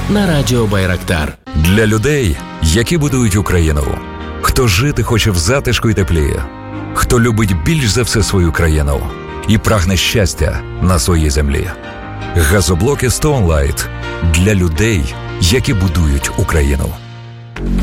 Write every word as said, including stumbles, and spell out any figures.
на радіо Байрактар. Для людей, які будують Україну. Хто жити хоче в затишку й теплі. Хто любить більш за все свою країну і прагне щастя на своїй землі. Газоблоки Stone Light для людей, які будують Україну.